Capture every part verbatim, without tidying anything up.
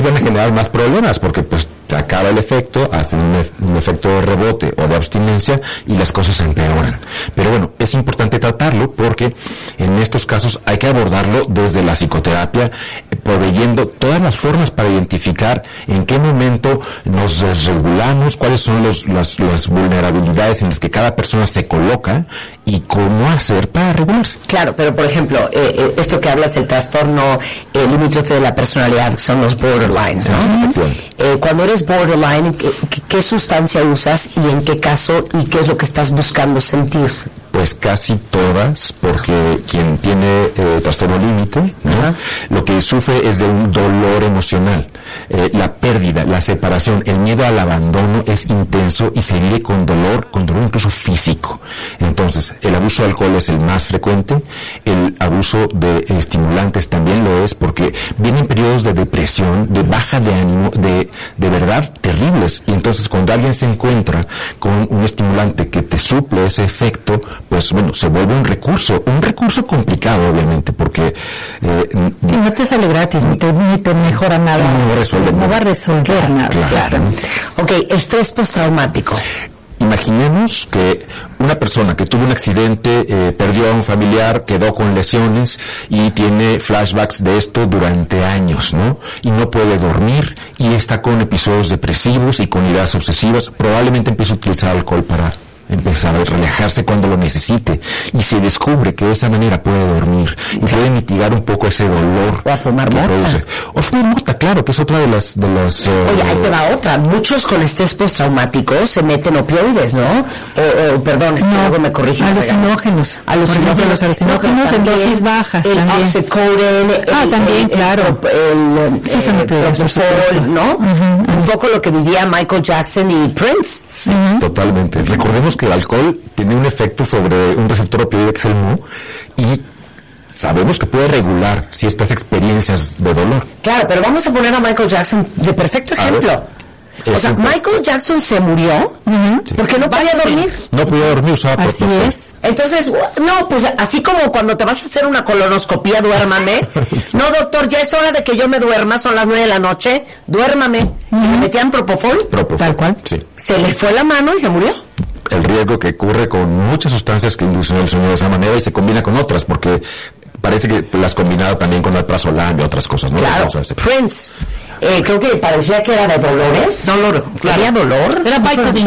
después van a generar más problemas, porque pues se acaba el efecto, hace un, un efecto de rebote o de abstinencia y las cosas se empeoran. Pero bueno, es importante tratarlo porque en estos casos hay que abordarlo desde la psicoterapia, proveyendo todas las formas para identificar en qué momento nos desregulamos, cuáles son los, las, las vulnerabilidades en las que cada persona se coloca y cómo hacer para regularse. Claro, pero por ejemplo, eh, eh, esto que hablas del trastorno eh, limítrofe de la personalidad, son los borderlines, ¿no? Eh, cuando eres borderline, ¿qué, ¿qué sustancia usas y en qué caso y qué es lo que estás buscando sentir? Pues casi todas, porque quien tiene eh, trastorno límite, ¿no? Uh-huh. Lo que sufre es de un dolor emocional, eh, la pérdida, la separación, el miedo al abandono es intenso y se vive con dolor, con dolor incluso físico. Entonces, el abuso de alcohol es el más frecuente, el abuso de estimulantes también lo es, porque vienen periodos de depresión, de baja de ánimo, de, de verdad terribles, y entonces cuando alguien se encuentra con un estimulante que te suple ese efecto, pues bueno, se vuelve un recurso, un recurso complicado obviamente, porque eh, sí, no te sale gratis, ni te, ni te mejora nada, no, resuelve, no va a resolver claro, nada. Claro. Claro. Ok, estrés postraumático. Imaginemos que una persona que tuvo un accidente, eh, perdió a un familiar, quedó con lesiones y tiene flashbacks de esto durante años, ¿no? Y no puede dormir y está con episodios depresivos y con ideas obsesivas, probablemente empiece a utilizar alcohol para empezar a relajarse cuando lo necesite y se descubre que de esa manera puede dormir y puede mitigar un poco ese dolor. O a fumar mota. Produce. O fumar mota, claro, que es otra de las... De las uh, Oye, ahí te va otra. Muchos con estrés postraumático se meten opioides, ¿no? O, o perdón, es que no, luego me corrigen. Alucinógenos. Alucinógenos. Los alucinógenos en dosis bajas. El también. oxycodone. Ah, el, también, el, claro. El, el, sí, son opioides, propofol, ¿no? Uh-huh, uh-huh. Un poco lo que vivía Michael Jackson y Prince. Sí, uh-huh. Totalmente. Recordemos que el alcohol tiene un efecto sobre un receptor opioide que es el M U y sabemos que puede regular ciertas experiencias de dolor. Claro, pero vamos a poner a Michael Jackson de perfecto ejemplo. O sea, Michael Jackson se murió uh-huh. sí. porque no podía dormir. No podía dormir, usaba así propofol. Es. Entonces, no, pues así como cuando te vas a hacer una colonoscopía, duérmame. sí. No, doctor, ya es hora de que yo me duerma, son las nueve de la noche, duérmame. Uh-huh. Y le metían propofol. Propofol. Tal cual. Sí. Se le fue la mano y se murió. El riesgo que ocurre con muchas sustancias que inducen el sueño de esa manera y se combina con otras, porque parece que las combinaba también con alprazolam y otras cosas, ¿no? Claro, Prince, eh, creo que parecía que era de dolores. Dolor, claro. ¿Había dolor? Era Vicodin,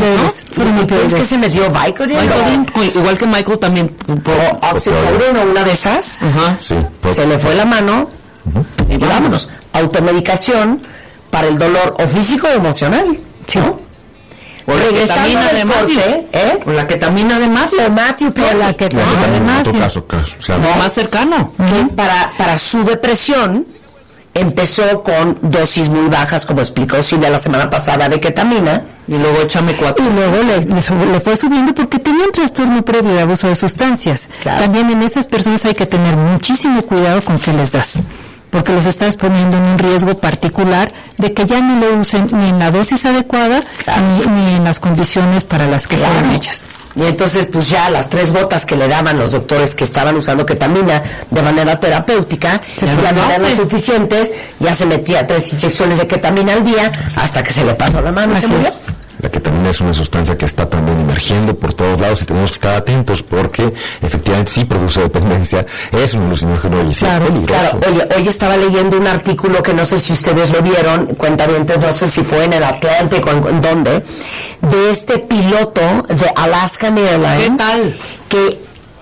¿no? ¿Es que se metió Vicodin? Vicodin, igual que Michael también. O Oxycodone o una de esas. Ajá. Sí, se le fue la mano uh-huh. y vámonos. Automedicación para el dolor o físico o emocional, sí. ¿no? O la ketamina de Matthew, ¿eh? O la ketamina de Matthew. O Matthew Perry. La ketamina de Matthew. Caso, caso, claro. No, más cercano. Uh-huh. Para, para su depresión, empezó con dosis muy bajas, como explicó Silvia la semana pasada, de ketamina. Y luego échame cuatro. Y luego le, le, sub, le fue subiendo porque tenía un trastorno previo de abuso de sustancias. Claro. También en esas personas hay que tener muchísimo cuidado con qué les das, porque los estás poniendo en un riesgo particular de que ya no lo usen ni en la dosis adecuada, claro. ni, ni en las condiciones para las que claro. fueron hechas. Y entonces, pues ya las tres gotas que le daban los doctores que estaban usando ketamina de manera terapéutica, ya no eran las suficientes, ya se metía tres inyecciones de ketamina al día hasta que se le pasó la mano y se murió. La ketamina es una sustancia que está también emergiendo por todos lados y tenemos que estar atentos porque efectivamente sí produce dependencia, es un alucinógeno y sí claro, es peligroso. Claro, oye, hoy estaba leyendo un artículo que no sé si ustedes lo vieron, cuentavientes, no sé si fue en el Atlántico, en, en dónde, de este piloto de Alaskan Airlines. ¿Qué tal? Que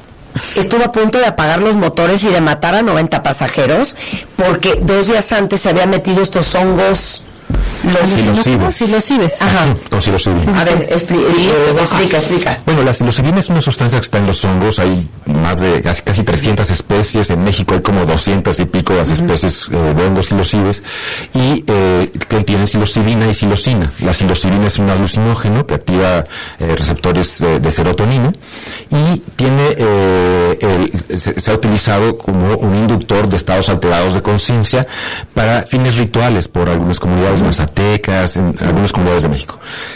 estuvo a punto de apagar los motores y de matar a noventa pasajeros porque dos días antes se habían metido estos hongos. Los psilocibes. Psilocibes. Ajá. Con psilocibina. A ver, expli- eh, explica, explica. Bueno, la psilocibina es una sustancia que está en los hongos. Hay más de casi, casi trescientas especies. En México hay como doscientas y pico las uh-huh. especies eh, de hongos psilocibes. Y eh, contienen psilocibina y psilocina. La psilocibina es un alucinógeno que activa eh, receptores eh, de serotonina. Y tiene eh, el, se, se ha utilizado como un inductor de estados alterados de conciencia para fines rituales por algunas comunidades uh-huh. mazatecas, en algunas comunidades de México.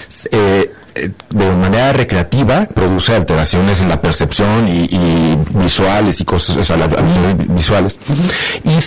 Eh, de manera recreativa produce alteraciones en la percepción y, y visuales y cosas, o sea, las visuales. Uh-huh. Y